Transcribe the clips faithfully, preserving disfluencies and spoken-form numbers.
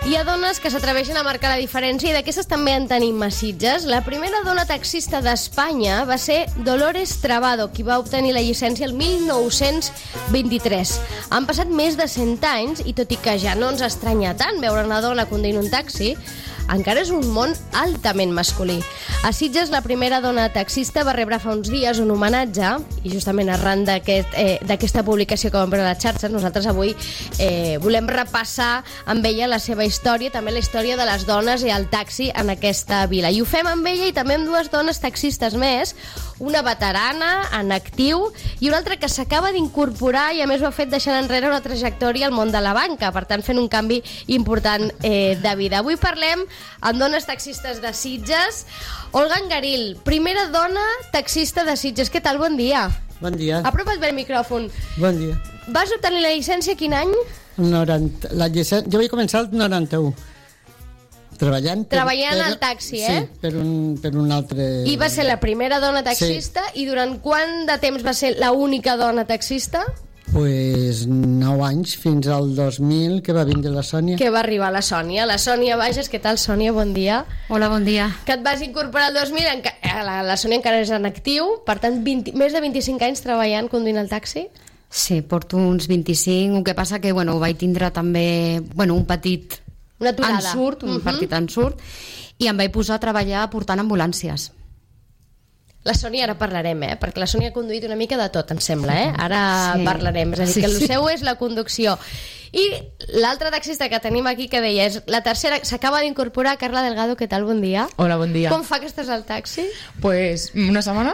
Hi ha dones que s'atreveixen a marcar la diferència i d'aquestes també en tenim a Sitges. La primera dona taxista d'Espanya va ser Dolores Travado, qui va obtenir la llicència el mil nou-cents vint-i-tres. Han passat més de cent anys i tot i que ja no ens estranya tant veure una dona conduint un taxi, encara és un món altament masculí. A Sitges, la primera dona taxista va rebre fa uns dies un homenatge i justament arran d'aquest, eh, d'aquesta publicació que vam veure a les xarxes, nosaltres avui eh, volem repassar amb ella la seva història, també la història de les dones i el taxi en aquesta vila. I ho fem amb ella i també amb dues dones taxistes més, una veterana, en actiu, i una altra que s'acaba d'incorporar i a més ho ha fet deixant enrere una trajectòria al món de la banca, per tant fent un canvi important eh, de vida. Avui parlem amb dones taxistes de Sitges. Olga Angaril, primera dona taxista de Sitges. Què tal? Bon dia. Bon dia. Apropa't bé el micròfon. Bon dia. Vas obtenir la llicència quin any? noranta, la llicència, jo vaig començar el noranta-u. Treballant, per, Treballant per, al taxi, eh? Sí, per un, per un altre... I va ser la primera dona taxista, sí. I durant quant de temps va ser l'única dona taxista? Pues nou anys, fins al dos mil, que va vindre la Sònia. Que va arribar la Sònia. La Sònia Bages, què tal, Sònia? Bon dia. Hola, bon dia. Que et vas incorporar el dos mil, enca... la, la Sònia encara és en actiu, per tant, vint, més de vint-i-cinc anys treballant, conduint el taxi? Sí, porto uns vint-i-cinc, el que passa que, bueno, vaig tindre també, bueno, un petit... Una aturada. Ensurt, un uh-huh. petit ensurt, i em vaig posar a treballar portant ambulàncies. La Sònia ara parlarem, eh? Perquè la Sònia ha conduït una mica de tot, em sembla, eh? Ara sí. Parlarem, és a dir, sí, que el sí. seu és la conducció. I l'altra taxista que tenim aquí que deia és la tercera, s'acaba d'incorporar, Carla Delgado, què tal? Bon dia. Hola, bon dia. Com fa que estàs al taxi? Pues una setmana.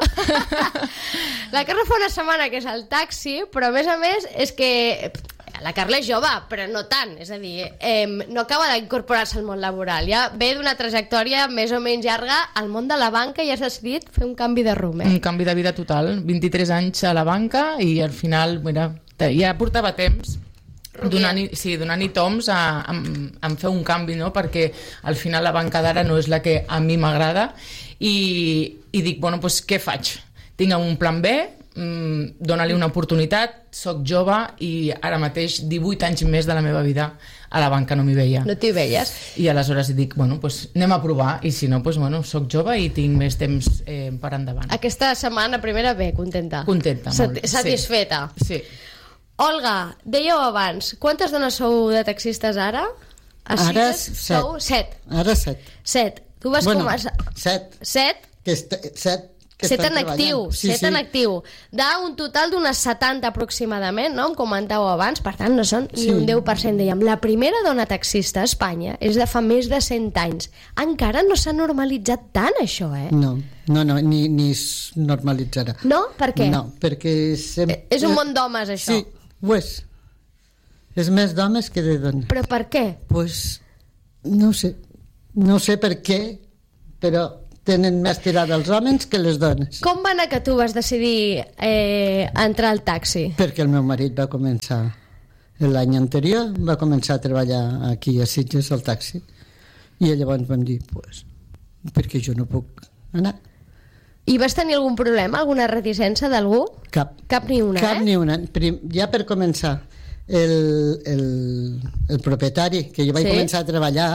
La Carla fa una setmana que és al taxi, però a més a més és que... La Carla és jove, però no tant, és a dir, eh, no acaba d'incorporar-se al món laboral, ja ve d'una trajectòria més o menys llarga al món de la banca i has decidit fer un canvi de rumb. Eh? Un canvi de vida total, vint-i-tres anys a la banca i al final, mira, ja portava temps donant-hi sí, donant toms a, a, a fer un canvi, no? Perquè al final la banca d'ara no és la que a mi m'agrada i, i dic, bueno, doncs què faig? Tinc un plan B, Mm, dona-li una oportunitat, soc jove i ara mateix divuit anys més de la meva vida a la banca no m'hi veia. No t'hi veies? I aleshores dic, bueno, pues anem a provar i si no, pues bueno, soc jove i tinc més temps eh, per endavant. Aquesta setmana primera bé, contenta? Contenta, molt. Satisfeta? Sí. sí. Olga, dèieu abans, quantes dones sou de taxistes ara? A ara Sitges? set. Sou set. Ara set. Set. Tu vas bueno, començar... set. Set? Que est... set. Set en actiu, sí, set sí. en actiu. D'un total d'unes setanta aproximadament, no? Em comentàveu abans, per tant no són sí. Ni un deu per cent, dèiem. La primera dona taxista a Espanya és de fa més de cent anys. Encara no s'ha normalitzat tant això, eh? No, no, no ni, ni es normalitzarà. No? Per què? No, perquè... Sempre... És un món d'homes, això. Sí, ho és. És més d'homes que de dones. Però per què? Pues, no sé. No sé per què, però... tenen més tirada els homes que les dones. Com va anar que tu vas decidir eh, entrar al taxi? Perquè el meu marit va començar l'any anterior, va començar a treballar aquí a Sitges al taxi i llavors vam dir, pues, perquè jo no puc anar. I vas tenir algun problema, alguna reticència d'algú? Cap. Cap ni una, Cap eh? ni una. Prim, ja per començar, el, el, el propietari, que jo vaig sí? començar a treballar,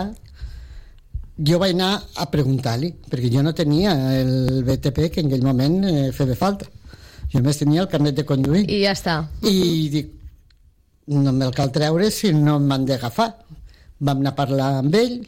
jo vaig anar a preguntar-li, perquè jo no tenia el B T P que en aquell moment eh, feia falta. Jo només tenia el carnet de conduir. I ja està. I dic, no me'l cal treure si no m'han d'agafar. Vam anar a parlar amb ell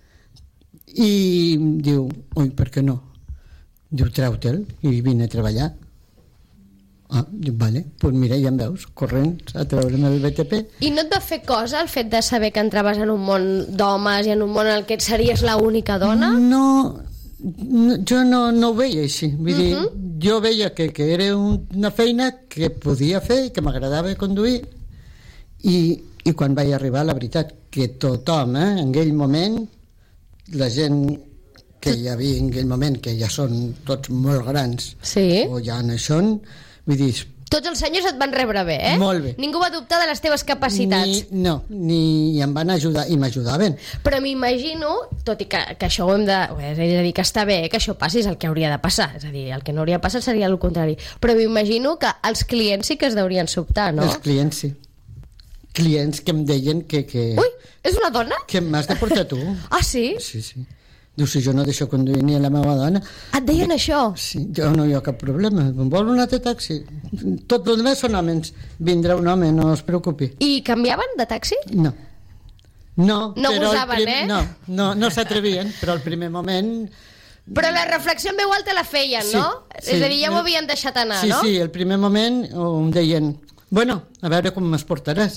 i diu, ui, per què no? Diu, treu-te'l i vine a treballar. Ah, dic, vale, doncs pues mira, ja em veus, corrents a treure'm el B T P. I no et va fer cosa el fet de saber que entraves en un món d'homes i en un món en el que series l'única dona? No, no jo no, no ho veia així. Vull uh-huh. dir, jo veia que, que era una feina que podia fer, que m'agradava conduir i, i quan vaig arribar, la veritat, que tothom, eh, en aquell moment, la gent que hi havia en aquell moment, que ja són tots molt grans, sí. o ja no són, vull dir... Tots els senyors et van rebre bé, eh? Molt bé. Ningú va dubtar de les teves capacitats. Ni, no, ni em van ajudar, i m'ajudaven. Però m'imagino, tot i que, que això ho hem de... És a dir, que està bé, que això passi és el que hauria de passar. És a dir, el que no hauria de passar seria el contrari. Però m'imagino que els clients sí que es deurien sobtar, no? Els clients sí. clients que em deien que... que Ui, és una dona? que m'has de portar tu. Ah, sí? Sí, sí. Diu, si jo no deixo conduir ni a la meva dona... Et deien això? Sí, jo no hi ha cap problema. Em vol un altre taxi? Tot el més són homes. Vindrà un home, no es preocupi. I canviaven de taxi? No. No, No però el gosaven, eh? No, no, no s'atrevien, però al primer moment... Però la reflexió en veu alta la feien, Sí, no? sí. És a dir, ja ho havien deixat anar, sí, no? Sí, sí, el primer moment em deien, bueno, a veure com m'es portaràs.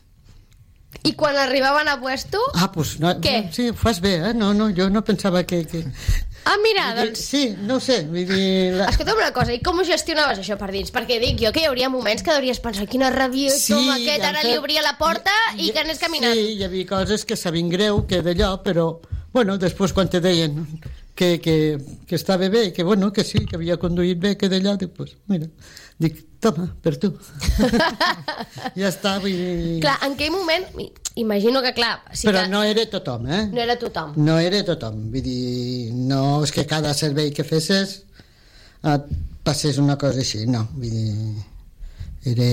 I quan arribaven a puesto... Ah, doncs, no, Què? sí, ho fas bé, eh? No, no, jo no pensava que... que... Ah, mira, Vull dir, doncs... Sí, no ho sé, vull dir... La... Escolta'm una cosa, i com ho gestionaves això per dins? Perquè dic jo que hi hauria moments que hauries pensar quina rabió, Sí, com aquest, ja ara em li fe- obria la porta i que anés caminant. Sí, hi havia coses que sabien greu, que d'allò, però, bueno, després quan te deien que, que, que estava bé, que bueno, que sí, que havia conduït bé, que d'allò, dic, pues, mira, dic, toma, per tu. Ja està, vull dir... Clar, en aquell moment, imagino que clar... Sí Però que no era tothom, eh? no era tothom. No era tothom, vull dir, no és que cada servei que fessis et passés una cosa així, no, vull dir, era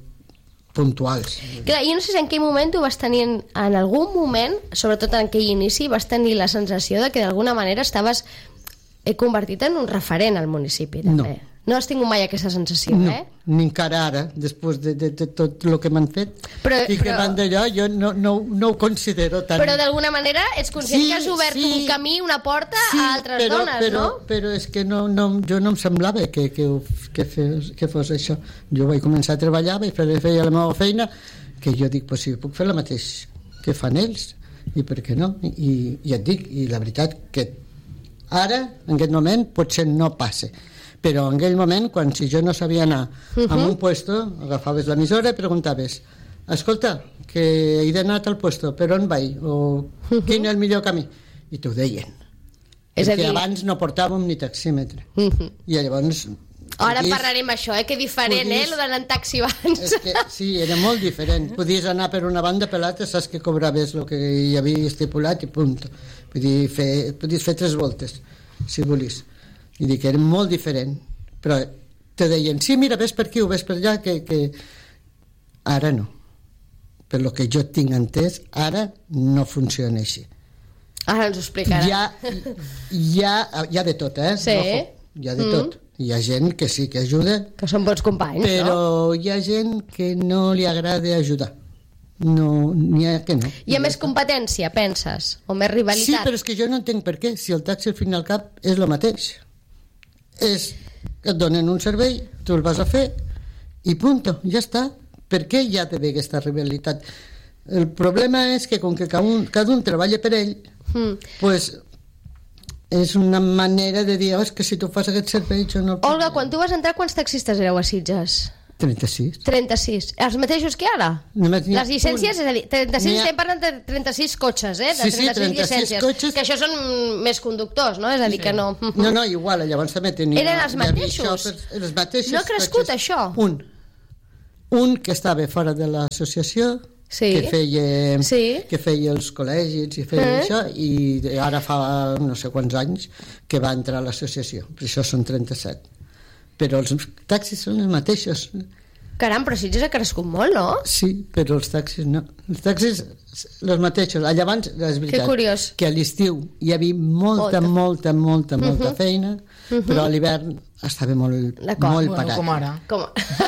puntuals. Clar, jo no sé si en aquell moment tu vas tenir, en, en algun moment, sobretot en aquell inici, vas tenir la sensació de que d'alguna manera estaves eh, convertit en un referent al municipi, també. No. No has tingut mai aquesta sensació, No, eh? ni encara ara, després de, de, de tot el que m'han fet, Però- i que però- van d'allò, jo no, no, no ho considero tant. Però d'alguna manera ets conscient Sí, que has obert sí. un camí, una porta Sí, a altres però, dones, però, no? Però és que no, no, jo no em semblava que, que, ho- que, fes, que fos això. Jo vaig començar a treballar, vaig fer, feia la meva feina, que jo dic, pues, si puc fer el mateix que fan ells, i per què no? I, i et dic, i la veritat que ara, en aquest moment, potser no passa. Però en aquell moment, quan si jo no sabia anar uh -huh. a un puesto, agafaves l'emissora i preguntaves, escolta, que he d'anar a tal puesto, per on vaig? O uh -huh. quin és el millor camí? I t'ho deien. És a Perquè dir- abans no portàvem ni taxímetre. Uh -huh. I llavors... Ara podies- parlarem això, eh? Que diferent, podies- eh? Lo d'anar en taxi abans. És que, sí, era molt diferent. Podies anar per una banda, per l'altra, saps que cobraves el que hi havia estipulat i punt. Vull dir, fer, podies fer tres voltes, si volies. I dic que era molt diferent, però te deien, sí, mira, ves per aquí o ves per allà, que, que... ara no. Per lo que jo tinc entès, ara no funciona així. Ara ens ho explicarà. Hi ha, hi ha, hi ha de tot, eh? Sí. Ojo, hi ha de tot. Mm. Hi ha gent que sí que ajuda, Que són bons companys, però no? hi ha gent que no li agrada ajudar. No, n'hi ha que no. Hi ha més competència, penses? O més Sí, rivalitat? però és que jo no entenc per què. Si el taxi al fin i al cap és el mateix. És que et donen un servei, tu el vas a fer i punto, ja està. Per què hi ha d'haver aquesta rivalitat? El problema és que com que cada un, cada un treballa per ell, Mm. pues, és una manera de dir, oh, és que si tu fas aquest servei jo no el puc. Olga, quan tu vas entrar, quants taxistes éreu a Sitges? trenta-sis. trenta-sis. Els mateixos que ara? Només n'hi ha Les llicències, un. és a dir, trenta-sis, N'hi ha- estem parlant de trenta-sis cotxes, eh? De Sí, sí, trenta-sis trenta-sis llicències. cotxes. Que això són més conductors, no? És a dir, que no... No, no, igual, llavors també tenia... Eren els hi havia mateixos? xòfers, els mateixos No ha crescut, cotxes. això? Un. Un que estava fora de l'associació, Sí. que feia, Sí. que feia els col·legis i feia Eh? això, i ara fa no sé quants anys que va entrar a l'associació. Per això són trenta-set. Però els taxis són els mateixos. Caram, però Sitges ha crescut molt, no? Sí, però els taxis no. Els taxis, els mateixos. Allà abans, és veritat, Que curiós. que a l'estiu hi havia molta, molta, molta, molta, molta feina, però a l'hivern estava molt, D'acord. molt Bueno, parat. com ara. Com?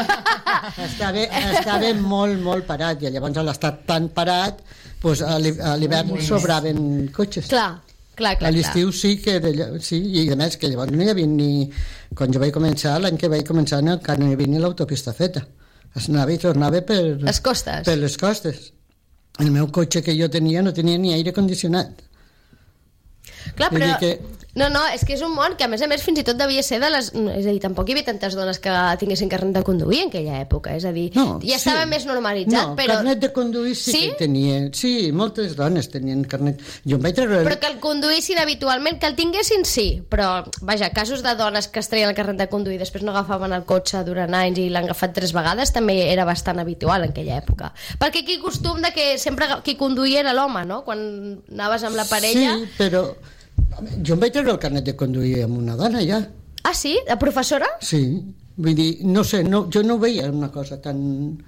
Estava, estava molt, molt parat, i llavors a l'estat tan parat, doncs a l'hi- a l'hivern sobraven cotxes. Clar, clar, clar. A l'estiu sí que d'allò- sí, i a més que llavors no hi havia ni... Quan jo vaig començar, l'any que vaig començar, no, encara no hi havia ni l'autopista feta. Es anava i tornava per... Les costes. Per les costes. El meu cotxe que jo tenia no tenia ni aire condicionat. Clar, Vull però... dir que- No, no, és que és un món que a més a més fins i tot devia ser de les... És a dir, tampoc hi havia tantes dones que tinguessin carnet de conduir en aquella època, és a dir, No, ja estava sí. més normalitzat, no, però... carnet de conduir sí, Sí? que tenia. Sí, moltes dones tenien carnet. Jo em vaig treure... Però que el conduïssin habitualment, que el tinguessin, sí. Però, vaja, casos de dones que es treien el carnet de conduir i després no agafaven el cotxe durant anys i l'han agafat tres vegades, també era bastant habitual en aquella època. Perquè aquí costum de que sempre qui conduïa era l'home, no? Quan anaves amb la parella... Sí, però... Jo em vaig treure el carnet de conduir amb una dona, ja. Ah, sí? La professora? Sí. Vull dir, no sé, no, jo no veia una cosa tan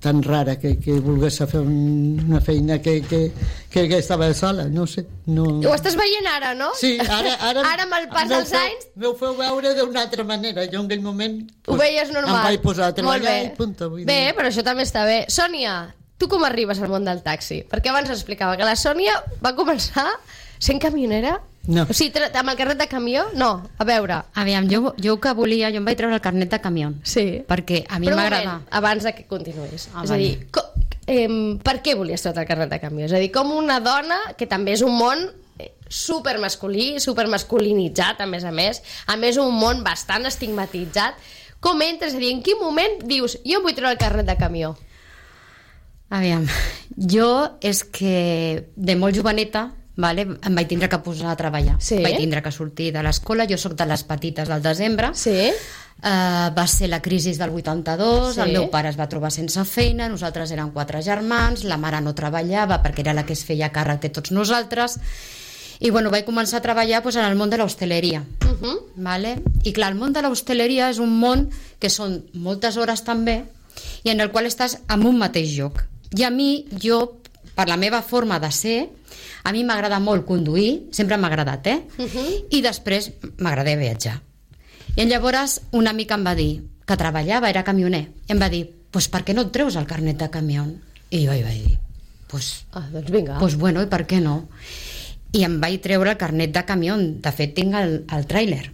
tan rara que, que volgués fer un, una feina que, que, que, que estava sola, no sé. No... Ho estàs veient ara, no? Sí, ara... Ara, ara amb el pas dels anys... M'ho feu veure d'una altra manera. Jo en aquell moment... Ho veies normal. Em vaig posar a treballar i punto. Bé, dir. Però això també està bé. Sònia, tu com arribes al món del taxi? Perquè abans explicava que la Sònia va començar sent camionera. No. O sigui, amb el carnet de camió? No, a veure. Aviam, jo, jo que volia, jo em vaig treure el carnet de camió. Sí. Perquè a mi m'agrada. Abans de que continuïs. Ah, és a dir, com, eh, per què volies treure el carnet de camió? És a dir, com una dona, que també és un món supermasculí, supermasculinitzat, a més a més, a més un món bastant estigmatitzat, com entres? És a dir, en quin moment dius, jo em vull treure el carnet de camió? Aviam, jo és que de molt joveneta, vale, em vaig tindre que posar a treballar. Sí. Vaig tindre que sortir de l'escola. Jo sóc de les petites del desembre. Sí. Uh, va ser la crisi del vuitanta-dos, Sí. El meu pare es va trobar sense feina, nosaltres érem quatre germans, la mare no treballava perquè era la que es feia càrrec de tots nosaltres, i bueno, vaig començar a treballar pues, en el món de l'hostaleria. Uh -huh. Vale? I clar, el món de l'hostaleria és un món que són moltes hores també, i en el qual estàs en un mateix lloc. I a mi, jo, per la meva forma de ser, a mi m'agrada molt conduir, sempre m'ha agradat, eh? Uh -huh. I després m'agrada viatjar. I llavors una amica em va dir, que treballava, era camioner, i em va dir, pues per què no et treus el carnet de camió? I jo hi vaig dir, pues, ah, doncs vinga. pues bueno, i per què no? I em vaig treure el carnet de camió, de fet tinc el, el tràiler.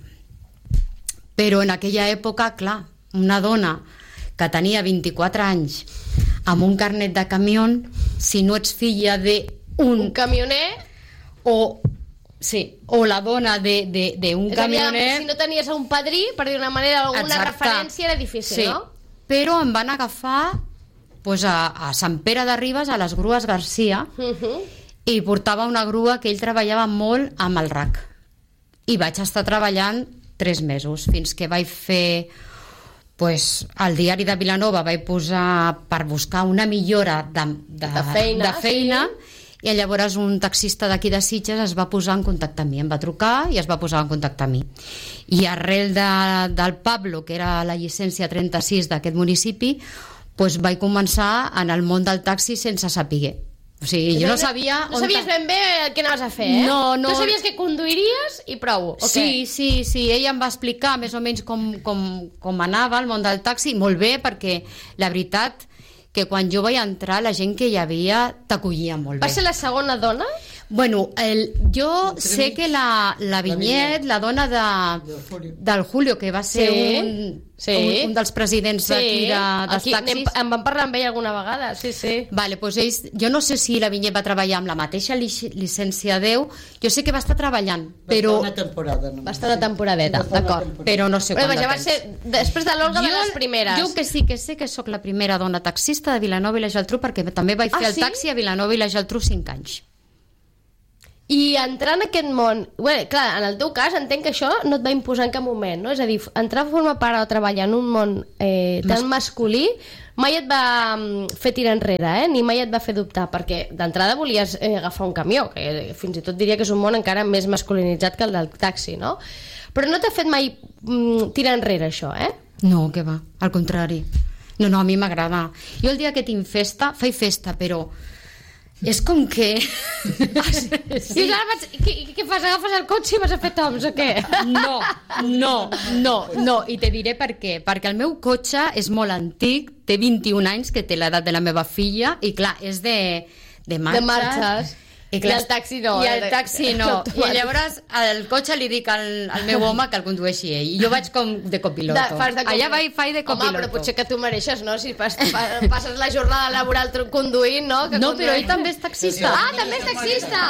Però en aquella època, clar, una dona que tenia vint-i-quatre anys amb un carnet de camió, si no ets filla de un, un camioner o, sí, o la dona d'un camioner... Si no tenies un padrí, per dir una manera, alguna Exacte. referència, era difícil, sí. no? Però em van agafar pues, a, a Sant Pere de Ribes, a les grues Garcia, Uh -huh. i portava una grua que ell treballava molt amb el R A C. I vaig estar treballant tres mesos, fins que vaig fer... Pues, al diari de Vilanova vaig posar per buscar una millora de, de, de feina, de feina sí. I llavors un taxista d'aquí de Sitges es va posar en contacte amb mi, em va trucar i es va posar en contacte amb mi. I arrel de, del Pablo, que era la llicència trenta-sis d'aquest municipi, pues vaig començar en el món del taxi sense saber. O sigui, jo no sabia... No sabies ben bé què anaves a fer, eh? No, no. Tu sabies que conduiries i prou, o Sí, sí, sí, ella em va explicar més o menys com, com, com anava el món del taxi, molt bé, perquè la veritat que quan jo vaig entrar la gent que hi havia t'acollia molt bé. Va ser la segona dona? Bueno, el, jo sé que la, la Vinyet, la dona de, Julio. del Julio, que va ser Sí, un, sí. un, un dels presidents Sí, d'aquí de, dels aquí taxis. anem, en vam parlar amb ella alguna vegada, sí, sí. Vale, pues ells, jo no sé si la Vinyet va treballar amb la mateixa lic- llicència deu, jo sé que va estar treballant, però, Una temporada. No? Va estar una temporadeta, Va estar una d'acord. temporada. però no sé Però quant de vaja, va temps. ser després de l'Olga de les primeres. Jo que sí que sé que sóc la primera dona taxista de Vilanova i la Geltrú, perquè també vaig Ah, fer el sí? taxi a Vilanova i la Geltrú cinc anys. I entrar en aquest món... Bé, clar, en el teu cas entenc que això no et va imposar en cap moment, no? És a dir, entrar a formar part o treballar en un món eh, tan masculí mai et va mm, fer tirar enrere, eh? Ni mai et va fer dubtar, perquè d'entrada volies eh, agafar un camió, que fins i tot diria que és un món encara més masculinitzat que el del taxi, no? Però no t'ha fet mai mm, tirar enrere això, eh? No, que va, al contrari. No, no, a mi m'agrada. Jo el dia que tinc festa, faig festa, però és com que... Ah, sí. Sí. I ara vaig... Què, què fas? Agafes el cotxe i vas a fer toms o què? No, no, no, no, i te diré per què. Perquè el meu cotxe és molt antic, té vint-i-un anys, que té l'edat de la meva filla, i clar, és de, de marxes. De marxes. I, clar, I el taxi no. I el taxi no. Automàtic. I llavors al cotxe li dic al, al meu home que el condueixi ell. I jo vaig com de copiloto. De, fas de Allà vaig, faig de copiloto. Home, però potser que tu mereixes, no? Si pas, pa, passes la jornada laboral tru- conduint, no? Que No, condueix- però ell també és taxista. Ah, també és taxista!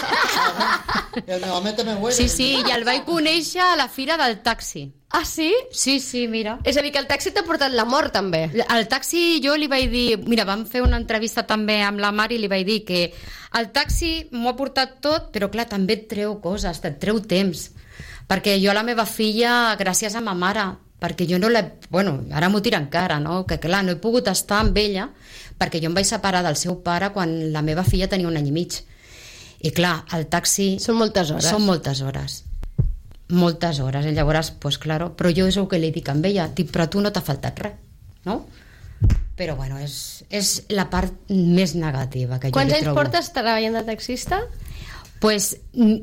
El meu home també ho era. Sí, sí, i el vaig conèixer a la fira del taxi. Ah, sí? Sí, sí, mira. És a dir, que el taxi t'ha portat la mort, també. Al taxi jo li vaig dir... Mira, vam fer una entrevista també amb la Mari i li vaig dir que el taxi m'ho ha portat tot, però clar, també et treu coses, et treu temps. Perquè jo a la meva filla, gràcies a ma mare, perquè jo no l'he... Bueno, ara m'ho tira encara, no? Que clar, no he pogut estar amb ella perquè jo em vaig separar del seu pare quan la meva filla tenia un any i mig. I clar, el taxi... Són moltes hores. Són moltes hores. Moltes hores. I llavors, pues claro, però jo és el que li dic amb ella, dic, però a tu no t'ha faltat res, no? però bueno, és, és la part més negativa que jo Quants li anys trobo. portes treballant de taxista? Pues,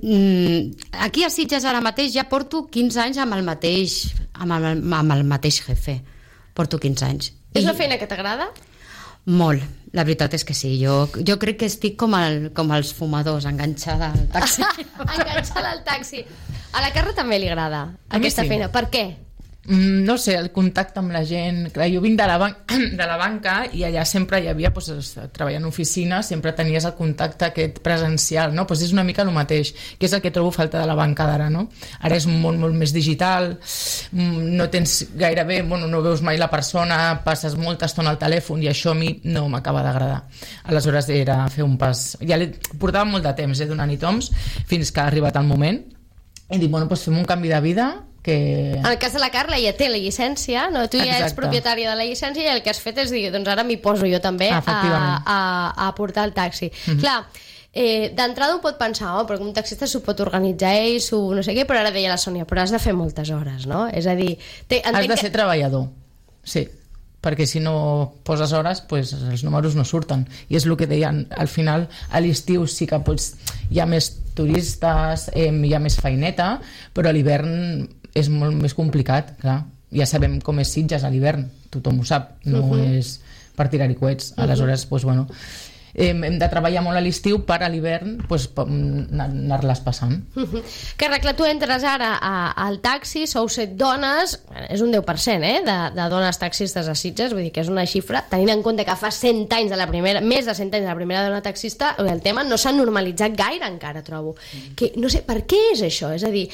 mm, aquí a Sitges ara mateix ja porto quinze anys amb el mateix, amb el, amb el mateix jefe. Porto quinze anys. És I una feina que t'agrada? Molt, la veritat és que sí. Jo, jo crec que estic com, el, com els fumadors, enganxada al taxi. Enganxada al taxi. A la Carla també li agrada A mi aquesta sí. feina. Per què? Mm, no sé, el contacte amb la gent. Clar, jo vinc de la, ban de la banca i allà sempre hi havia, doncs, treballant en oficina, sempre tenies el contacte aquest presencial, no? Pues és una mica el mateix, que és el que trobo falta de la banca d'ara, no? Ara és un món molt més digital, no tens gairebé, bueno, no veus mai la persona, passes molta estona al telèfon i això a mi no m'acaba d'agradar. Aleshores era fer un pas... Ja li portava molt de temps, eh, donant-hi toms, fins que ha arribat el moment i dic, bueno, doncs fem un canvi de vida que... En el cas de la Carla ja té la llicència, no? Tu ja ets Exacte. propietària de la llicència i el que has fet és dir, doncs ara m'hi poso jo també a, a, a portar el taxi. Mm-hmm. Clar, eh, d'entrada ho pot pensar, oh, perquè un taxista s'ho pot organitzar ell, s'ho no sé què, però ara deia la Sònia, però has de fer moltes hores, no? És a dir... Té, Has de ser que... treballador, sí, perquè si no poses hores pues, els números no surten, i és el que deien al final, a l'estiu sí que pots, hi ha més turistes, eh, hi ha més feineta, però a l'hivern és molt més complicat, clar. Ja sabem com és Sitges a l'hivern, tothom ho sap, no uh-huh. és per tirar-hi coets. Aleshores, pues, bueno, hem, hem de treballar molt a l'estiu per a l'hivern pues, anar-les passant. Uh-huh. Carla, clar, tu entres ara a, al taxi, sou set dones, és un deu per cent eh, de, de dones taxistes a Sitges, vull dir que és una xifra, tenint en compte que fa cent anys de la primera, més de cent anys de la primera dona taxista, el tema no s'ha normalitzat gaire encara, trobo. Que, no sé, per què és això? És a dir,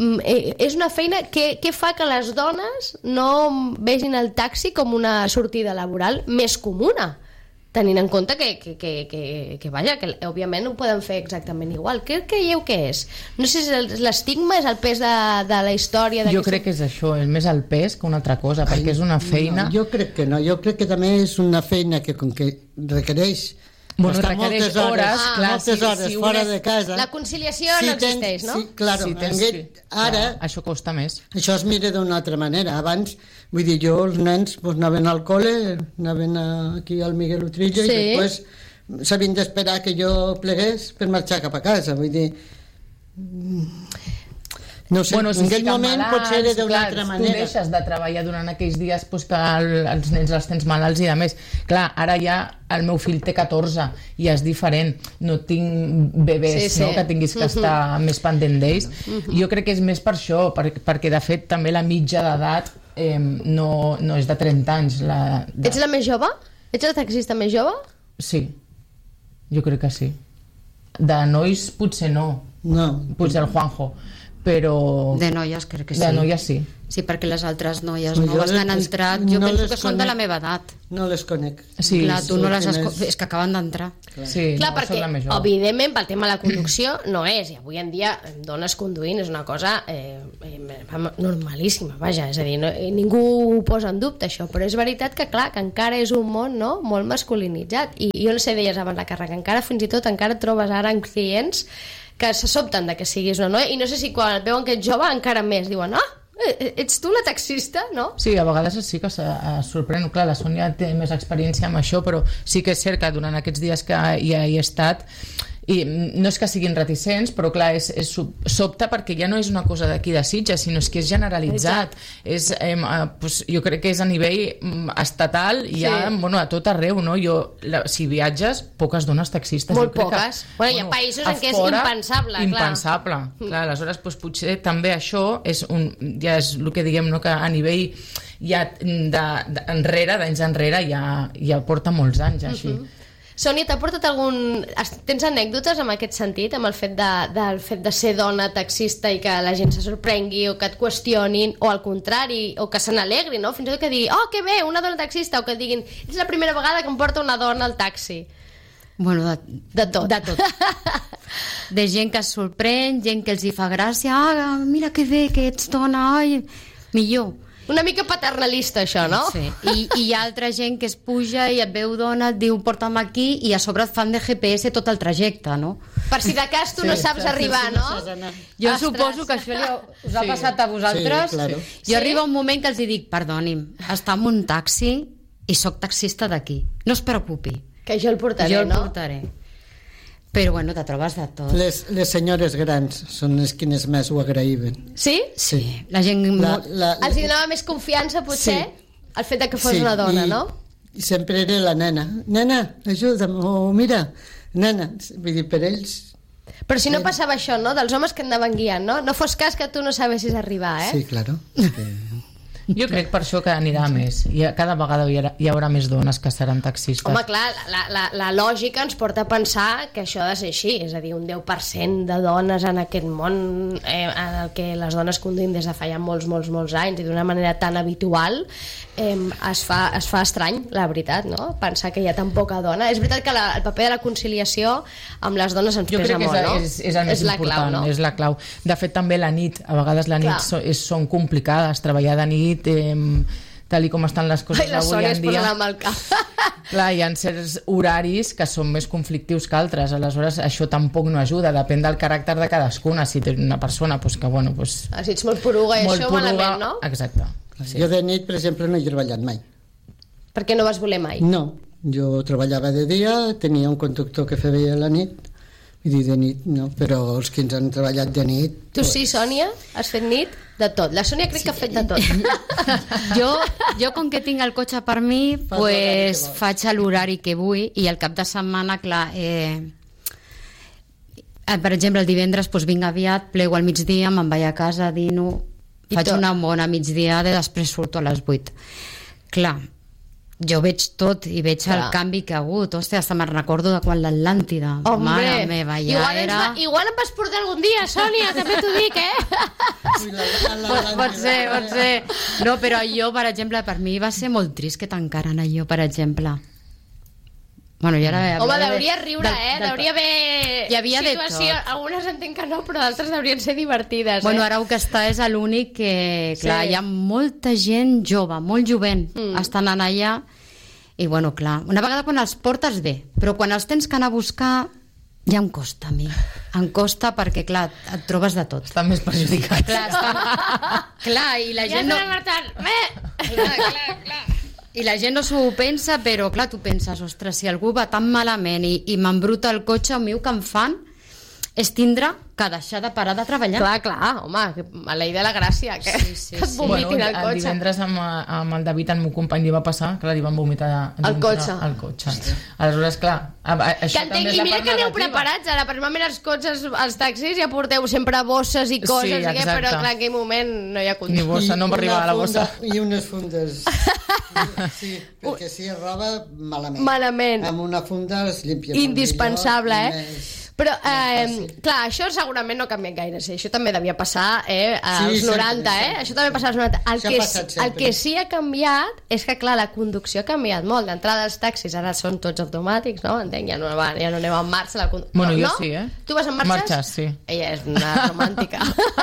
és una feina que, que fa que les dones no vegin el taxi com una sortida laboral més comuna, tenint en compte que, que, que, que, que vaja, que òbviament ho poden fer exactament igual. Què creieu que és? No sé si és l'estigma, és el pes de, de la història... Jo crec que és això, és més el pes que una altra cosa, Ai, perquè és una feina... No, jo crec que no, jo crec que també és una feina que com que requereix Bueno, estar requereix moltes hores, hores, ah, clar, moltes si- hores si fora una- de casa. La conciliació Si no tens- existeix, no? Sí, claro, Si tens aquest, que- ara clar, això costa més. això es mira d'una altra manera. Abans, vull dir, jo, els nens pues, anaven al col·le, anaven a, aquí al Miguel Utrillo Sí. i després s'havien d'esperar que jo plegués per marxar cap a casa. Vull dir, no sé, Bueno, si en aquell fiquen moment malalts, potser era d'una clar, altra Tu manera. deixes de treballar durant aquells dies pues, que el, els nens els tens malalts i de més. Clar, ara ja el meu fill té catorze i és diferent. No tinc bebès Sí, sí. No, que tinguis que estar més pendent d'ells. Jo crec que és més per això, per, perquè de fet també la mitja d'edat eh, no, no és de trenta anys. La, de... Ets la més jove? Ets la taxista més jove? Sí, jo crec que sí. De nois potser no, No, potser el Juanjo, però De noies crec que sí. de noies sí. Sí, perquè les altres noies No, noves jo que han les- entrat, no jo penso les que són de la conec. meva edat. no les conec. Sí, Clar, tu no les has... quines- És que acaben d'entrar. Sí, Clar, no, perquè, soc la més jove. evidentment, pel tema de la conducció no és, i avui en dia dones conduint és una cosa eh, eh, normalíssima, vaja, és a dir, no, eh, ningú ho posa en dubte això, però és veritat que clar, que encara és un món no, molt masculinitzat, i jo no sé, deies abans la Carla, que encara fins i tot encara et trobes ara en clients que se sobten de que siguis una noia, i no sé si quan et veuen que ets jove encara més, diuen, ah, ets tu la taxista, no? Sí, a vegades sí que se es sorprèn. Clar, la Sònia té més experiència amb això, però sí que és cert que durant aquests dies que ja hi he estat, i no és que siguin reticents, però clar, és, és sobte perquè ja no és una cosa d'aquí de Sitges, sinó és que és generalitzat. És, eh, pues, jo crec que és a nivell mm, estatal i ja, Sí. bueno, a tot arreu, no? Jo, la, si viatges, poques dones taxistes. Molt jo crec poques. Que, Bueno, hi ha països en a què és impensable, clar. Impensable, clar. clar aleshores, pues, potser també això és un, ja és el que diguem, no? Que a nivell ja de, de, enrere, d'anys enrere, ja, ja porta molts anys així. Uh -huh. Sònia, t'ha portat algun... Tens anècdotes en aquest sentit, amb el fet de, del fet de ser dona taxista i que la gent se sorprengui o que et qüestionin, o al contrari, o que se n'alegri, no? Fins i tot que digui, oh, que bé, una dona taxista, o que diguin, és la primera vegada que em porta una dona al taxi. Bueno, de, De tot. De tot. De gent que es sorprèn, gent que els hi fa gràcia, ah, mira que bé que ets dona, ai, millor. Una mica paternalista, això, no? Sí. I, I hi ha altra gent que es puja i et veu dona, et diu porta'm aquí, i a sobre et fan de G P S tot el trajecte, no? Per si de cas tu no saps arribar, sí, no? no saps anar. Jo Ostres. suposo que això li ha, us ha Sí. passat a vosaltres. Sí, claro. Jo Sí? arriba un moment que els hi dic, perdoni'm, està en un taxi i sóc taxista d'aquí. No es preocupi. Que jo el portaré, jo el no? portaré. Però bueno, te trobes de tot. Les, les senyores grans són les quines més ho agraïven. Sí? Sí. La gent... La, molt... la, Els hi donava més confiança, potser, Sí. el fet de que fos sí, una dona, i, no? I sempre era la nena. Nena, ajuda'm, o mira, nena. Vull dir, per ells... Però si no passava això, no? Dels homes que anaven guiant, no? No fos cas que tu no sabessis arribar, eh? Sí, claro. Jo crec per això que anirà més. I cada vegada hi haurà, hi haurà més dones que seran taxistes. Home, clar, la, la, la lògica ens porta a pensar que això ha de ser així, és a dir, un deu per cent de dones en aquest món eh, en el que les dones conduïm des de fa ja molts, molts, molts anys i d'una manera tan habitual, eh, es, fa, es fa estrany, la veritat, no? Pensar que hi ha tan poca dona. És veritat que la, el paper de la conciliació amb les dones ens Jo pesa crec que molt, és, no? és, és el més és la important, clau, no? és la clau. De fet, també la nit, a vegades la nit Clar. so, és, són complicades, treballar de nit, eh, tal i com estan les coses Ai, la avui Sònia en es dia. posa la mà al cap. Clar, hi ha certs horaris que són més conflictius que altres, aleshores això tampoc no ajuda, depèn del caràcter de cadascuna. Si té una persona pues, que, bueno, pues, Ah, si ets molt poruga i molt això, poruga, malament, no? Exacte. Sí. Jo de nit, per exemple, no he treballat mai. Per què no vas voler mai? No, jo treballava de dia, tenia un conductor que feia la nit, vull dir, de nit no, però els que ens han treballat de nit... Tu sí, Sònia? Has fet nit? De tot. La Sònia crec sí. que ha fet de tot. Jo, jo com que tinc el cotxe per mi, Fas pues, l'horari que vols. faig l'horari que vull i el cap de setmana, clar, eh, eh, per exemple, el divendres pues, vinc aviat, plego al migdia, me'n vaig a casa, dino, I faig tot. una bona migdiada i després surto a les vuit. Clar, jo veig tot i veig Clar. el canvi que ha hagut. Hòstia, hasta me'n recordo de quan l'Atlàntida. Mare meva, ja igual, era... va, igual em vas portar algun dia, Sònia, també t'ho dic, eh? Ui, la, la, la, Pot, pot ser, pot ser. No, però allò, per exemple, per mi va ser molt trist que tancaren allò, per exemple. Bueno, i ara... Home, deuria riure, del- eh? del- Deuria haver Hi havia de situació. tot. Algunes entenc que no, però d'altres deurien ser divertides, Bueno, eh? ara el que està és l'únic que... Clar, Sí. hi ha molta gent jove, molt jovent, Mm. mm. estan anant allà i, bueno, clar, una vegada quan els portes bé, però quan els tens que anar a buscar ja em costa a mi. Em costa perquè, clar, et trobes de tot. Estan més perjudicats. Clar, estan... clar, i la Ja gent no... estarà marxant. Eh! Clar, clar, clar. I la gent no s'ho pensa, però clar, tu penses, ostres, si algú va tan malament i, i m'embruta el cotxe, el meu que em fan és tindre que deixar de parar de treballar. Clar, clar, home, que a la idea de la gràcia, que, Sí, sí, que et sí. vomitin Bueno, el el cotxe. divendres amb, amb el David, el meu company, li va passar que li van vomitar Al dintre cotxe. al cotxe. Aleshores, clar, a- a- això Que també entenc, és I la mira part que aneu negativa. preparats ara, perquè normalment els cotxes, els taxis ja porteu sempre bosses i coses, Sí, i què, exacte. però clar, en aquell moment no hi ha Ni control. bossa, no una m'arribava la bossa. funda- I unes fundes. Sí, perquè si és roba, malament. Malament. Amb una funda es limpia molt Indispensable, millor i eh? més- Però, eh, fàcil. clar, això segurament no ha canviat gaire. Sí, això també devia passar eh, als Sí, sempre, noranta, eh? sempre. Això també passava als noranta. El Això ha que, passat el sempre. que sí ha canviat és que, clar, la conducció ha canviat molt. D'entrada, els taxis ara són tots automàtics, no? Entenc, ja no, va, ja no aneu en marxa. La condu... Bueno, no? jo sí, eh? Tu vas en marxes? Marxes, sí. Ella és una romàntica.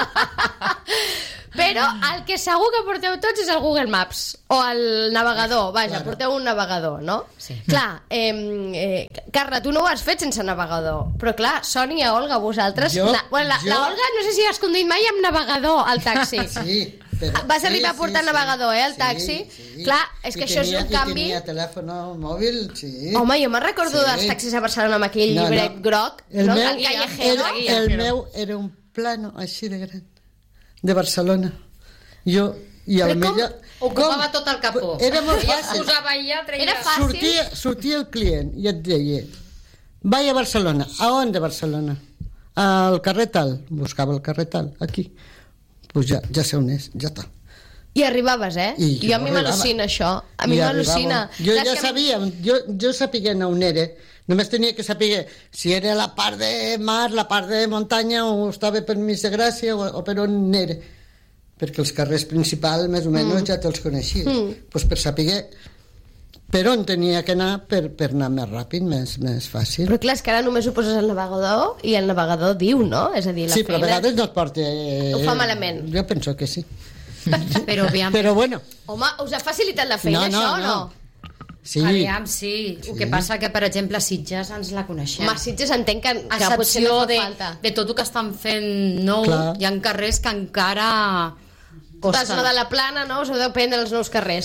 Però el que segur que porteu tots és el Google Maps o el navegador, vaja, Claro. porteu un navegador, no? Sí. Clar, eh, eh, Carla, tu no ho has fet sense navegador, però clar, Sònia, Olga, vosaltres... Jo- na, bueno, la, jo- la Olga no sé si has conduït mai amb navegador al taxi. Sí, però... Vas arribar a portar navegador, eh, al sí, taxi? sí. Clar, és que I això és tenia, un canvi- I tenia telèfon mòbil, sí. Home, jo me'n recordo Sí. dels taxis a Barcelona amb aquell No, no. llibret groc, El no? meu, El callejero. era, el meu era un plano així de gran, de Barcelona. Jo, i al Però com millor... Ocupava com? tot el capó. Era molt Ja es fàcil. posava allà, treia... Era fàcil. Sortia, sortia el client i et deia vaig a Barcelona. A on de Barcelona? Al carrer tal. Buscava el carrer tal, aquí. Pues ja, ja sé on és, ja està. I arribaves, eh? I jo, jo a mi arribava. m'al·lucina això. A mi I m'al·lucina. arribava. Jo Clar, és ja que a mi- sabia, jo, jo sabia on era. Només tenia que saber si era la part de mar, la part de muntanya, o estava per mig de Gràcia, o, o per on era. Perquè els carrers principals, més o menys, mm. ja te'ls coneixies. Mm. Pues per saber per on tenia que anar per, per anar més ràpid, més, més fàcil. Però clar, és que ara només ho poses al navegador i el navegador diu, no? És a dir, la Sí, però a feina... vegades no et porta... Ho fa malament. Jo penso que sí. Però aviam, Però bueno, Home, us ha facilitat la feina, No, no, això, o no? no. sí. aviam, sí. El que passa que, per exemple, a Sitges ens la coneixem. Home, Sitges entenc que, A que potser no excepció fa de, falta. de tot el que estan fent nou, Clar. hi ha carrers que encara Tota la costa. zona de la plana, no? Us heu de prendre els nous carrers.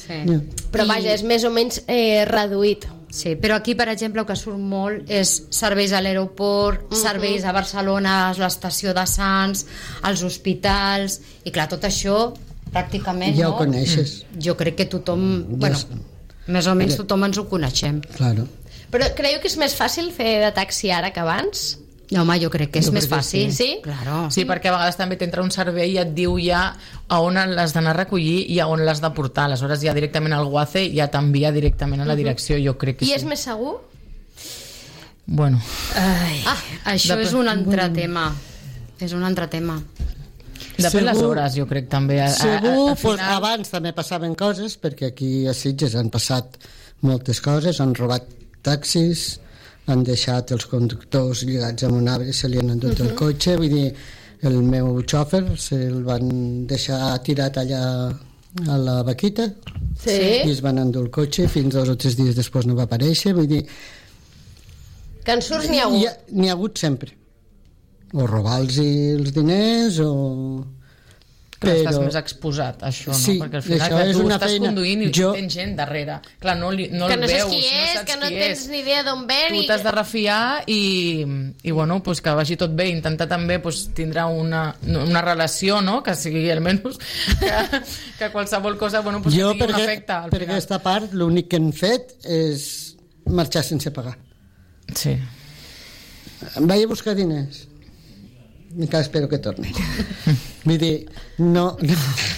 Sí. Ja. Però vaja, és més o menys eh, reduït. Sí, però aquí, per exemple, el que surt molt és serveis a l'aeroport, uh -huh. serveis a Barcelona, a l'estació de Sants, als hospitals, i clar, tot això pràcticament, Ja no? ho coneixes. Jo crec que tothom, bueno, més o menys tothom ens ho coneixem. Claro. Però creieu que és més fàcil fer de taxi ara que abans? No, home, jo crec que és Jo més crec que fàcil. sí. Claro. Sí, perquè a vegades també t'entra un servei i et diu ja a on l'has d'anar a recollir i a on l'has de portar. Aleshores ja directament al Guace ja t'envia directament a la direcció, jo crec que I sí. és més segur? Bueno, Ai, Ah, això de- és un altre tema. És un altre tema. depèn les Segur- hores, jo crec també. A, a, Segur, a, pues, final... abans també passaven coses, perquè aquí a Sitges han passat moltes coses, han robat taxis, han deixat els conductors lligats amb un arbre, se li han endut uh -huh. el cotxe, vull dir, el meu xòfer se'l van deixar tirat allà a la vaquita Sí. i es van endur el cotxe, fins dos o tres dies després no va aparèixer, vull dir, Que en surts n'hi ha hagut. hi ha, n'hi ha hagut sempre, o robar-los els diners o... Però estàs més exposat a això, Sí, no? Perquè al final això que és tu una estàs feina. conduint i Jo- tens gent darrere. Clar, no, li, no Que el no saps veus, qui és, no saps que no qui tens és. ni idea d'on ve. Tu ni- t'has de refiar i, i bueno, pues que vagi tot bé, intentar també pues, tindrà una, una relació, no? Que sigui almenys que, que qualsevol cosa bueno, pues, Jo, tingui per, un efecte al per final. aquesta part, l'únic que hem fet és marxar sense pagar. Sí. Em vaig a buscar diners. Encara espero que torni. Vull dir, no... no.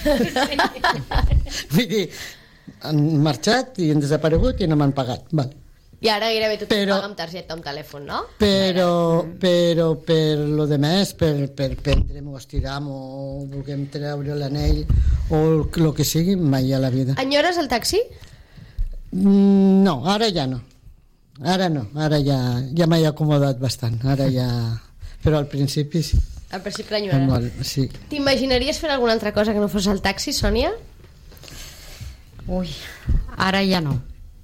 Vull dir, han marxat i han desaparegut i no m'han pagat. Val. I ara gairebé tothom Però- paga amb targeta o amb telèfon, no? Però, però per lo de més, per, per prendre'm o estirar o vulguem treure l'anell o el, el que sigui, mai a la vida. Enyores el taxi? Mm, No, ara ja no. Ara no, ara ja, ja m'he acomodat bastant. Ara ja... Però al principi sí. Al principi l'enyores. Molt, sí. T'imaginaries fer alguna altra cosa que no fos el taxi, Sònia? Ui, ara ja no.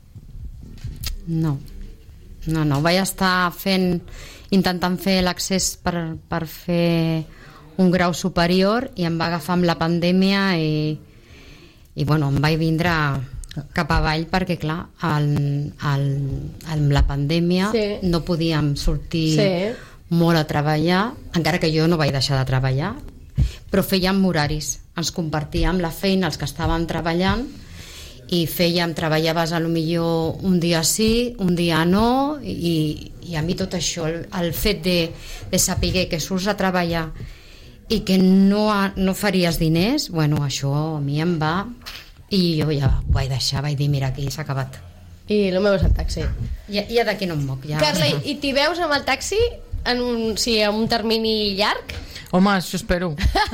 No. No, no. Vaig estar fent, intentant fer l'accés per, per fer un grau superior i em va agafar amb la pandèmia i, i bueno, em vaig vindre cap avall perquè, clar, el, el, amb la pandèmia Sí. no podíem sortir Sí. molt a treballar, encara que jo no vaig deixar de treballar, però fèiem horaris, ens compartíem la feina els que estàvem treballant i fèiem, treballaves a lo millor un dia sí, un dia no, i, i a mi tot això, el, el fet de, de saber que surts a treballar i que no, ha- no faries diners, bueno, això a mi em va, i jo ja ho vaig deixar, vaig dir, mira, aquí s'ha acabat. I el meu és el taxi. Ja, ja d'aquí no em moc. Ja. Carla, i t'hi veus amb el taxi en un, sí, en un termini llarg? Home, això espero.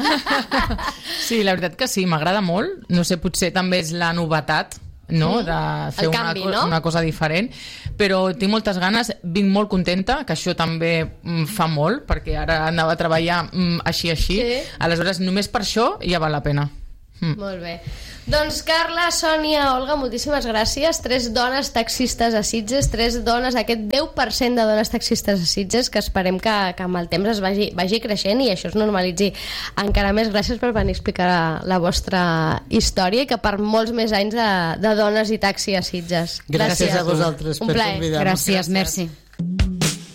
Sí, la veritat que sí, m'agrada molt. No sé, potser també és la novetat, no? De fer El una, canvi, co- no? una cosa diferent, però tinc moltes ganes, vinc molt contenta, que això també mm, fa molt, perquè ara anava a treballar mm, així, així, Sí. aleshores només per això ja val la pena. Mm. Molt bé. Doncs Carla, Sònia, Olga, moltíssimes gràcies. Tres dones taxistes a Sitges, tres dones, aquest deu per cent de dones taxistes a Sitges, que esperem que, que amb el temps es vagi, vagi creixent i això es normalitzi encara més. Gràcies per venir a explicar la, la vostra història i que per molts més anys de, de dones i taxi a Sitges. Gràcies a vosaltres Un per plaer. convidar-nos. Gràcies, merci.